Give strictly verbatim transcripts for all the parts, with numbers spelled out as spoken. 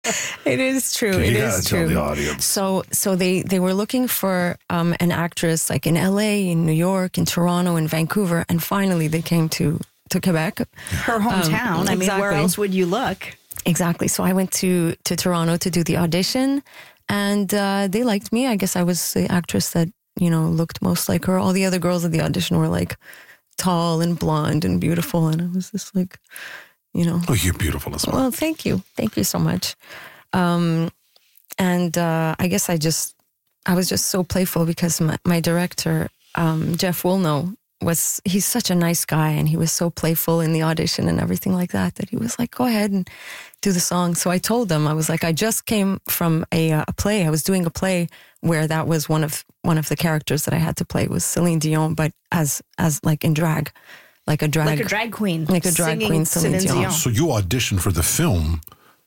It is true. You it gotta is tell true. the audience. So, so they, they were looking for um, an actress like in L A, in New York, in Toronto, in Vancouver, and finally they came to, to Quebec. Her hometown. Um, I mean, where exactly. else would you look? Exactly. So I went to, to Toronto to do the audition, and uh, they liked me. I guess I was the actress that, you know, looked most like her. All the other girls at the audition were like tall and blonde and beautiful, and I was just like, you know. Oh, you're beautiful as well. Well, thank you. Thank you so much. Um, and uh, I guess I just, I was just so playful because my, my director, um, Jeff Woolnough, was, he's such a nice guy, and he was so playful in the audition and everything like that, that he was like, go ahead and do the song. So I told him, I was like, I just came from a, uh, a play. I was doing a play where that was one of, one of the characters that I had to play was Celine Dion, but as, as like in drag, like a drag, Like a drag queen. like a drag singing queen, Celine Celine Dion. Dion. So you auditioned for the film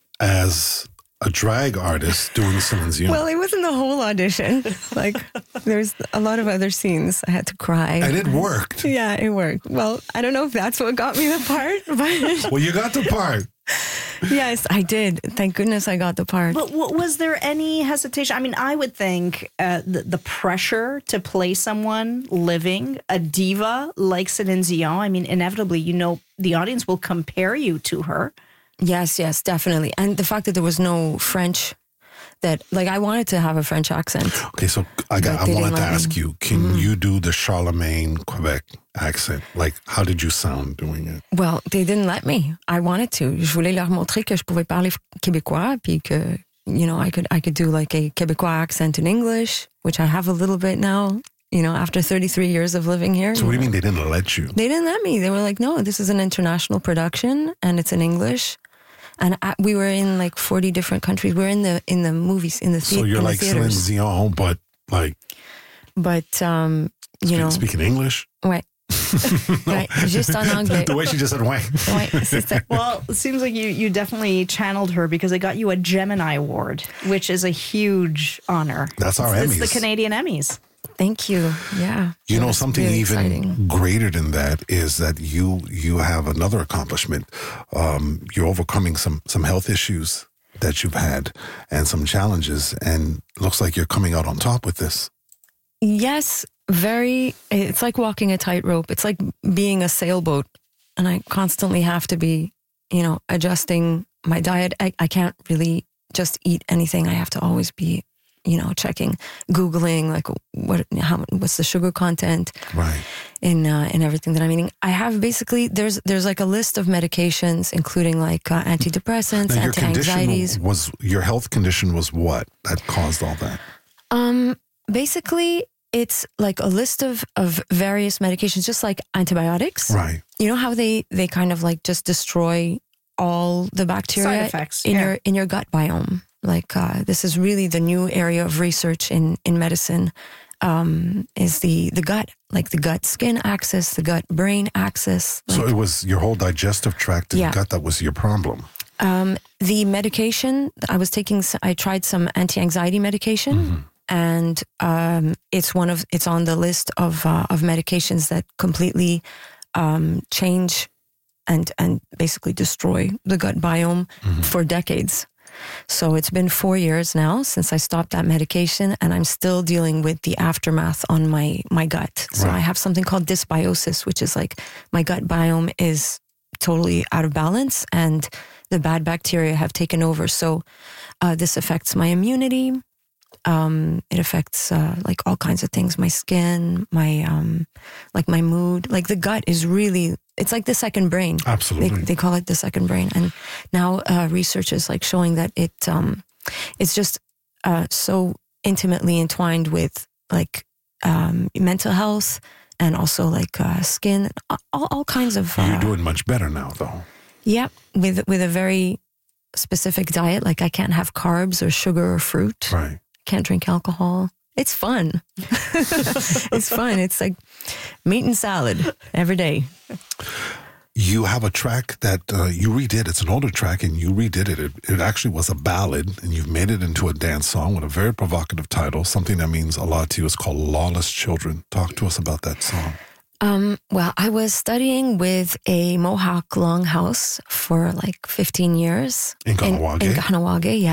as a drag artist doing Celine Dion. Well, it wasn't the whole audition. Like, there's a lot of other scenes. I had to cry. and it worked. Yeah, it worked. Well, I don't know if that's what got me the part, but Well, you got the part. yes, I did. Thank goodness I got the part. But w- was there any hesitation? I mean, I would think uh, the, the pressure to play someone living, a diva like Celine Dion, I mean, inevitably, you know, the audience will compare you to her. Yes, yes, definitely. And the fact that there was no French, that, like, I wanted to have a French accent. Okay, so I got. But I they wanted didn't to let me. ask you: can Mm-hmm. you do the Charlemagne Quebec accent? Like, how did you sound doing it? Well, they didn't let me. I wanted to. Je voulais leur montrer que je pouvais parler québécois, puis que, you know, I could, I could do like a Québécois accent in English, which I have a little bit now, you know, after thirty-three years of living here. So what do you mean they didn't let you? They didn't let me. They were like, no, this is an international production and it's in English. And I, we were in like forty different countries. We're in the in the movies, in the, thea- So you're in like the Celine theaters. Dion, but like But, um, you speak- know, speaking English. ouais. Ouais, juste en anglais. The way she just said, "Why?" Ouais, c'est ça. Well, it seems like you, you definitely channeled her because it got you a Gemini Award, which is a huge honor. That's our it's, Emmys. It's the Canadian Emmys. Thank you. Yeah. You It know, was something really even exciting. greater than that is that you you have another accomplishment. Um, you're overcoming some some health issues that you've had and some challenges, and looks like you're coming out on top with this. Yes, very. It's like walking a tightrope. It's like being a sailboat, and I constantly have to be, you know, adjusting my diet. I, I can't really just eat anything. I have to always be, you know, checking, Googling, like what, how, what's the sugar content Right. in uh, in everything that I'm eating. I have basically there's there's like a list of medications, including like uh, antidepressants, Now, your anti-anxieties. condition was your health condition was what that caused all that? Um, basically, it's like a list of, of various medications, just like antibiotics. Right. You know how they, they kind of like just destroy all the bacteria Side effects, in yeah. your in your gut biome. Like uh, this is really the new area of research in in medicine. Um, is the the gut, like the gut skin axis, the gut brain axis. Like, So it was your whole digestive tract and Yeah. gut that was your problem. Um, the medication I was taking, s- I tried some anti-anxiety medication, Mm-hmm. and um, it's one of it's on the list of uh, of medications that completely um, change and and basically destroy the gut biome Mm-hmm. for decades. So it's been four years now since I stopped that medication, and I'm still dealing with the aftermath on my my gut. So Right. I have something called dysbiosis, which is like my gut biome is totally out of balance, and the bad bacteria have taken over. So uh, this affects my immunity. Um, it affects uh, like all kinds of things, my skin, my um, like my mood. Like the gut is really, it's like the second brain. Absolutely. They, they call it the second brain. And now uh, research is like showing that it um, it's just uh, so intimately entwined with like um, mental health and also like uh, skin, all, all kinds of. You're Uh, doing much better now, though. yeah, with with a very specific diet. Like I can't have carbs or sugar or fruit. Right. Can't drink alcohol. It's fun. It's fun. It's like meat and salad every day. You have a track that uh, you redid. It's an older track, and you redid it. it. It actually was a ballad, and you've made it into a dance song with a very provocative title, something that means a lot to you. It's called Lawless Children. Talk to us about that song. Um, well, I was studying with a Mohawk Longhouse for like fifteen years. In Kahnawake? In, in Kahnawake, yeah.